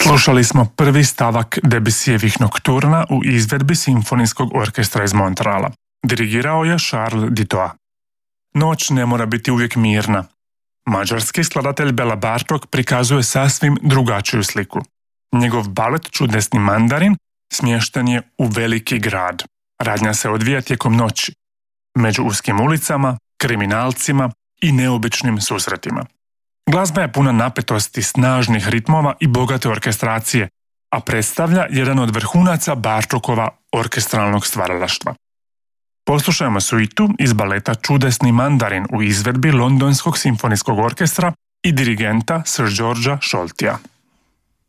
Slušali smo prvi stavak Debussyjevih Nokturna u izvedbi Simfonijskog orkestra iz Montreala. Dirigirao je Charles Ditoa. Noć ne mora biti uvijek mirna. Mađarski skladatelj Bela Bartok prikazuje sasvim drugačiju sliku. Njegov balet Čudesni mandarin smješten je u veliki grad. Radnja se odvija tijekom noći, među uskim ulicama, kriminalcima i neobičnim susretima. Glazba je puna napetosti, snažnih ritmova i bogate orkestracije, a predstavlja jedan od vrhunaca Bartokova orkestralnog stvaralaštva. Poslušajmo suitu iz baleta Čudesni mandarin u izvedbi Londonskog simfonijskog orkestra i dirigenta Sir Georgea Scholtija.